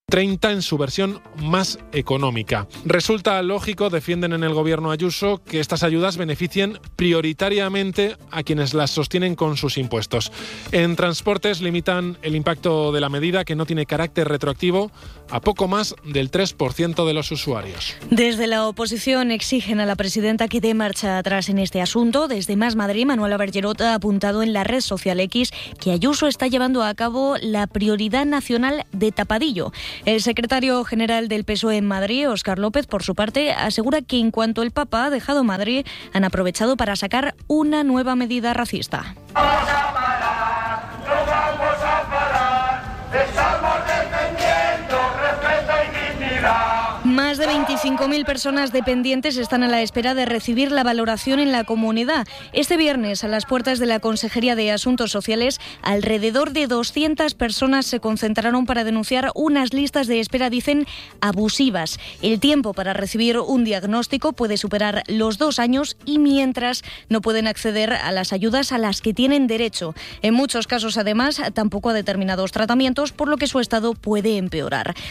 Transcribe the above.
30 en su versión más económica. Resulta lógico, defienden en el gobierno Ayuso, que estas ayudas beneficien prioritariamente a quienes las sostienen con sus impuestos. En transportes limitan el impacto de la medida, que no tiene carácter retroactivo, a poco más del 3% de los usuarios. Desde la oposición exigen a la presidenta que dé marcha atrás en este asunto. Desde Más Madrid, Manuela Bergerot ha apuntado en la red social X que Ayuso está llevando a cabo la prioridad nacional de tapadillo. El secretario general del PSOE en Madrid, Óscar López, por su parte, asegura que en cuanto el Papa ha dejado Madrid, han aprovechado para sacar una nueva medida racista. ¡Vamos a parar! ¡No vamos a parar! ¡Estamos defendiendo respeto y dignidad! Más de 25.000 personas dependientes están a la espera de recibir la valoración en la comunidad. Este viernes, a las puertas de la Consejería de Asuntos Sociales, alrededor de 200 personas se concentraron para denunciar unas listas de espera, dicen, abusivas. El tiempo para recibir un diagnóstico puede superar los 2 años y mientras no pueden acceder a las ayudas a las que tienen derecho. En muchos casos, además, tampoco a determinados tratamientos, por lo que su estado puede empeorar.